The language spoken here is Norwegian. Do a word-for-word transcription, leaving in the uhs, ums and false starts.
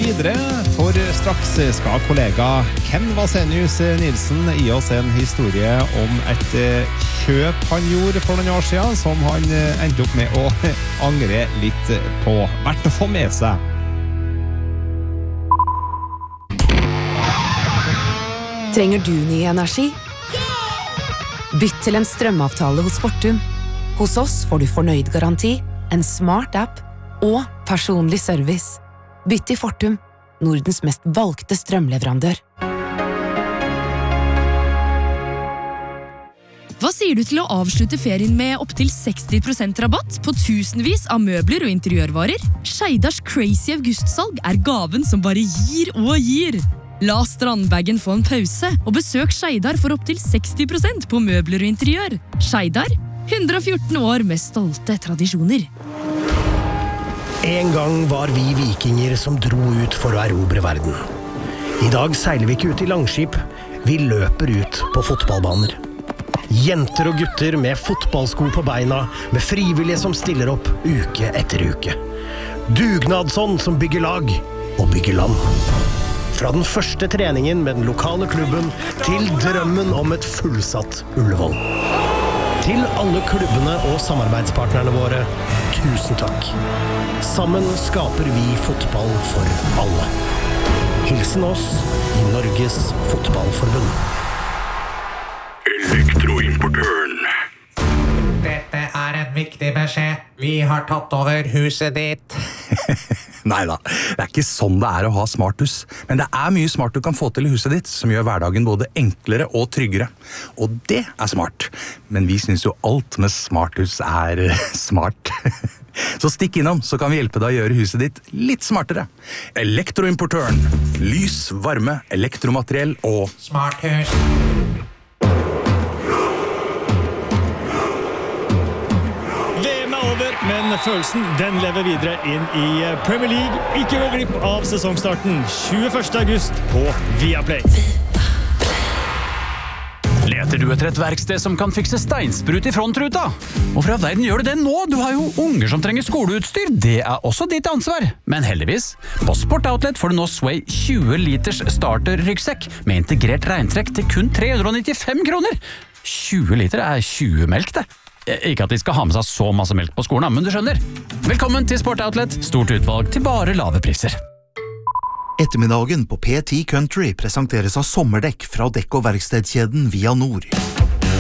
videre, for straks skal kollega Ken Vasenius Nilsen gi oss en historie om et kjøp han gjorde for noen år siden, som han endte opp med å angre litt på. Verdt å få med seg. Trenger du ny energi? Bytt til en strømavtale hos Fortum. Hos oss får du fornøyd garanti, en smart app og personlig service. Bytt til Fortum, Nordens mest valgte strømleverandør. Hva sier du til å avslutte ferien med opp til seksti prosent rabatt på tusenvis av møbler og interiørvarer? Skeidars crazy augustsalg er gaven som bare gir og gir. La strandbagen få en pause, og besøk Skeidar for opp til seksti prosent på møbler og interiør. Skeidar, hundre og fjorten år med stolte tradisjoner. En gang var vi vikinger som dro ut for å erobre verden. I dag seiler vi ikke ut i langskip, vi løper ut på fotballbaner. Jenter og gutter med fotballsko på beina, med frivillige som stiller opp uke etter uke. Dugnadsånd som bygger lag og bygger land. Fra den første treningen med den lokale klubben til drømmen om et fullsatt Ullevål. Til alle klubbene og samarbeidspartnerne våre, tusen takk. Sammen skaper vi fotball for alle. Hilsen oss i Norges Fotballforbund. Elektroimportøren. Dette er en viktig beskjed. Vi har tatt over huset ditt. Neida, det er ikke sånn det er å ha smarthus. Men det er mye smart du kan få til i huset ditt, som gjør hverdagen både enklere og tryggere. Og det er smart. Men vi synes jo alt med smarthus er smart. Så stikk innom, så kan vi hjelpe deg å gjøre huset ditt litt smartere. Elektroimportøren. Lys, varme, elektromateriell og Smarthus. Men følelsen, den lever videre inn i Premier League. Ikke gå glipp av sesongstarten tjueførste august på Viaplay. Leter du etter et verksted som kan fikse steinsprut i frontruta? Hvorfor i all verden gjør du det nå? Du har jo unger som trenger skoleutstyr. Det er også ditt ansvar. Men heldigvis, på Sport Outlet får du nå Sway tjue liters starter-ryggsekk med integrert regntrekk til kun tre hundre og nittifem kroner. tjue liter er tjue melk, det. Ikke at de skal ha med seg så masse melk på skolen, men du skjønner. Velkommen til Sport Outlet. Stort utvalg til bare lave priser. Ettermiddagen på P ti Country presenteres av sommerdekk fra dekk- og verkstedkjeden Via Nord.